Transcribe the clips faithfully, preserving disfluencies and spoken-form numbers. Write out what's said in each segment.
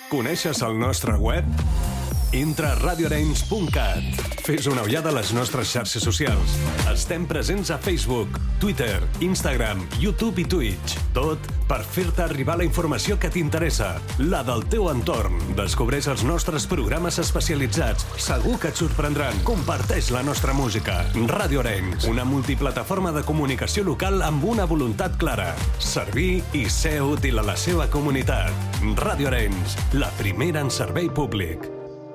Coneixes el nostre web? Entra a radio arenys punt cat. Fes una ullada a les nostres xarxes socials. Estem presents a Facebook, Twitter, Instagram, YouTube i Twitch. Tot per fer-te arribar la informació que t'interessa, la del teu entorn. Descobreix els nostres programes especialitzats. Segur que et sorprendran. Comparteix la nostra música. Ràdio Arenys, una multiplataforma de comunicació local amb una voluntat clara: servir i ser útil a la seva comunitat. Ràdio Arenys, la primera en servei públic.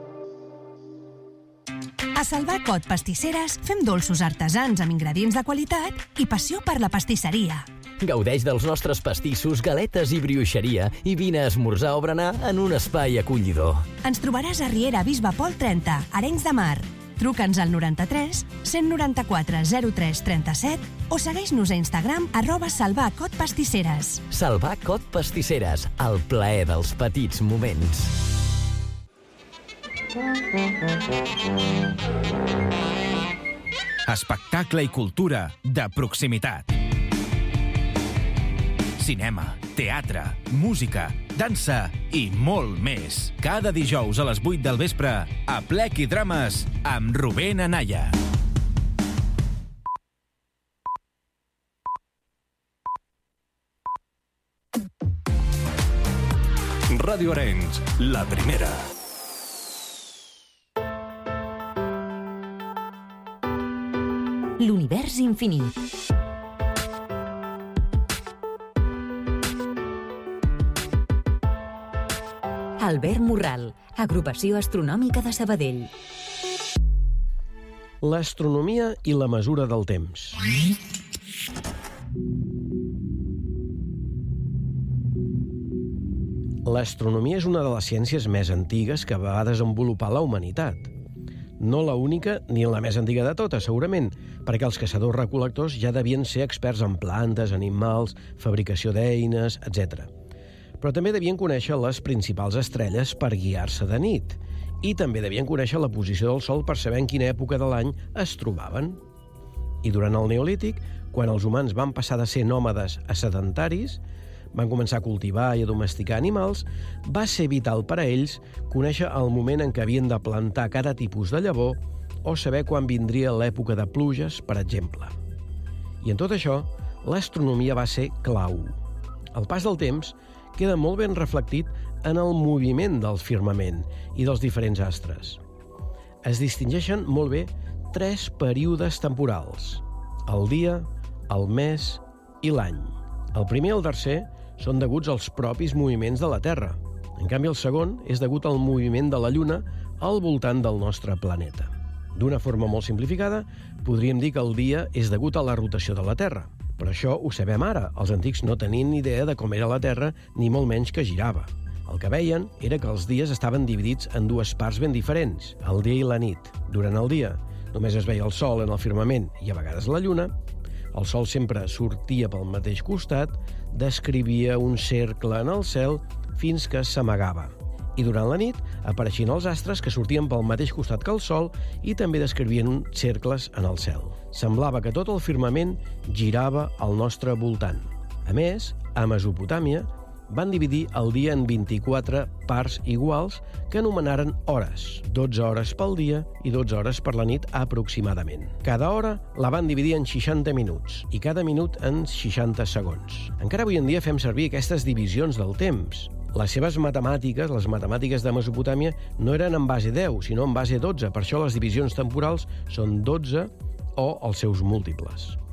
A Salvà Cot Pastisseres fem dolços artesans amb ingredients de qualitat i passió per la pastisseria. Gaudeix dels nostres pastissos, galetes i brioixeria i vine a esmorzar o berenar en un espai acollidor. Ens trobaràs a Riera Bisbe Pol trenta, Arenys de Mar. Truca'ns al noranta-tres cent noranta-quatre zero tres trenta-set o segueix-nos a Instagram arroba Salvà Cot Pastisseres. Salvà Cot Pastisseres, el plaer dels petits moments. Espectacle i cultura de proximitat. Cinema, teatre, música, dansa i molt més. Cada dijous a les vuit del vespre, a Plec i Drames, amb Rubén Anaya. Ràdio Arenys, la primera. L'univers infinit. Albert Morral, Agrupació Astronòmica de Sabadell. L'astronomia i la mesura del temps. L'astronomia és una de les ciències més antigues que va desenvolupar la humanitat. No la única ni la més antiga de totes, segurament, perquè els caçadors-recol·lectors ja devien ser experts en plantes, animals, fabricació d'eines, etcètera. Però també devien conèixer les principals estrelles per guiar-se de nit, i també devien conèixer la posició del Sol per saber en quina època de l'any es trobaven. I durant el Neolític, quan els humans van passar de ser nòmades a sedentaris, van començar a cultivar i a domesticar animals, va ser vital per a ells conèixer el moment en què havien de plantar cada tipus de llavor o saber quan vindria l'època de pluges, per exemple. I en tot això, l'astronomia va ser clau. El pas del temps queda molt ben reflectit en el moviment del firmament i dels diferents astres. Es distingeixen molt bé tres períodes temporals: el dia, el mes i l'any. El primer i el tercer són deguts als propis moviments de la Terra. En canvi, el segon és degut al moviment de la Lluna al voltant del nostre planeta. D'una forma molt simplificada, podríem dir que el dia és degut a la rotació de la Terra. Però això ho sabem ara. Els antics no tenien ni idea de com era la Terra, ni molt menys que girava. El que veien era que els dies estaven dividits en dues parts ben diferents, el dia i la nit. Durant el dia només es veia el Sol en el firmament i a vegades la Lluna. El Sol sempre sortia pel mateix costat, descrivia un cercle en el cel fins que s'amagava. I durant la nit apareixien els astres que sortien pel mateix costat que el Sol i també descrivien cercles en el cel. Semblava que tot el firmament girava al nostre voltant. A més, a Mesopotàmia van dividir el dia en vint-i-quatre parts iguals que anomenaren hores, dotze hores pel dia i dotze hores per la nit aproximadament. Cada hora la van dividir en seixanta minuts i cada minut en seixanta segons. Encara avui en dia fem servir aquestes divisions del temps. Les seves matemàtiques, les matemàtiques de Mesopotàmia, no eren en base deu, sinó en base dotze. Per això les divisions temporals són dotze o els seus múltiples.